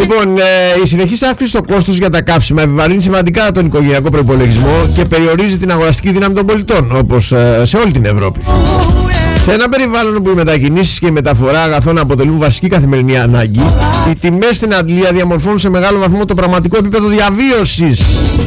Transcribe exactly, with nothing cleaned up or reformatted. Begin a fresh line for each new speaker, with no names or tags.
Λοιπόν, ε, η συνεχής αύξηση στο κόστος για τα καύσιμα επιβαρύνει σημαντικά τον οικογενειακό προϋπολογισμό και περιορίζει την αγοραστική δύναμη των πολιτών, όπως ε, σε όλη την Ευρώπη. Σε ένα περιβάλλον όπου οι μετακινήσεις και η μεταφορά αγαθών αποτελούν βασική καθημερινή ανάγκη, οι τιμές στην αντλία διαμορφώνουν σε μεγάλο βαθμό το πραγματικό επίπεδο διαβίωσης.